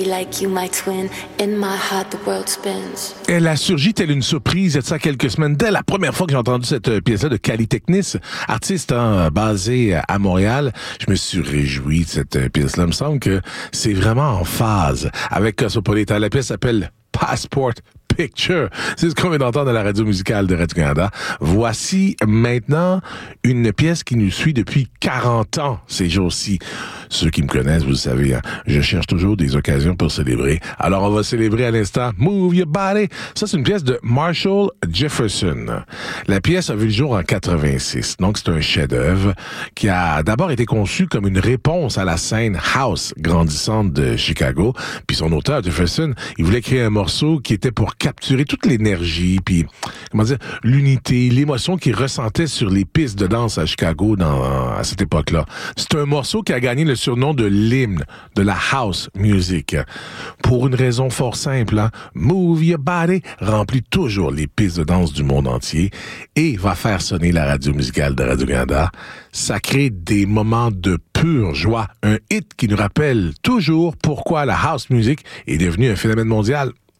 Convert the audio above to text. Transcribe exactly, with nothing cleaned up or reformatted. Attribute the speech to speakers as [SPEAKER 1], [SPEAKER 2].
[SPEAKER 1] Like you, my twin, in my heart the world spins.
[SPEAKER 2] Elle a surgi telle une surprise il y a de ça quelques semaines. Dès la première fois que j'ai entendu cette euh, pièce-là de Cali Technis, artiste hein, basé à Montréal, je me suis réjoui de cette euh, pièce-là. Il me semble que c'est vraiment en phase avec Cosmopolitan. La pièce s'appelle Passport Picture. C'est ce qu'on vient d'entendre à la radio musicale de Radio-Canada. Voici maintenant une pièce qui nous suit depuis quarante ans ces jours-ci. Ceux qui me connaissent, vous le savez, hein, je cherche toujours des occasions pour célébrer. Alors, on va célébrer à l'instant Move Your Body. Ça, c'est une pièce de Marshall Jefferson. La pièce a vu le jour en quatre-vingt-six. Donc, c'est un chef-d'œuvre qui a d'abord été conçu comme une réponse à la scène house grandissante de Chicago. Puis son auteur, Jefferson, il voulait créer un morceau qui était pour capturer toute l'énergie, puis, comment dire, l'unité, l'émotion qu'il ressentait sur les pistes de danse à Chicago dans, à cette époque-là. C'est un morceau qui a gagné le surnom de l'hymne de la house music. Pour une raison fort simple, hein? Move Your Body remplit toujours les pistes de danse du monde entier et va faire sonner la radio musicale de Radio-Canada. Ça crée des moments de pure joie. Un hit qui nous rappelle toujours pourquoi la house music est devenue un phénomène mondial.